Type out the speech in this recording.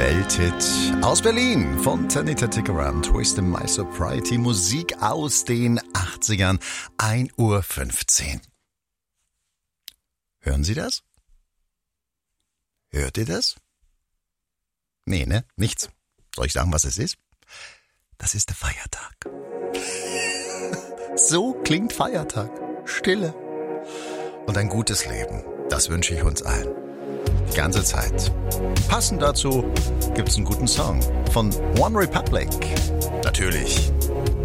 Welthit aus Berlin von Tanita Tikaram, Twist in My Sobriety, Musik aus den 80ern, 1:15 Uhr. Hören Sie das? Hört ihr das? Nee, ne? Nichts. Soll ich sagen, was es ist? Das ist der Feiertag. So klingt Feiertag. Stille. Und ein gutes Leben. Das wünsche ich uns allen. Die ganze Zeit. Passend dazu gibt's einen guten Song von One Republic. Natürlich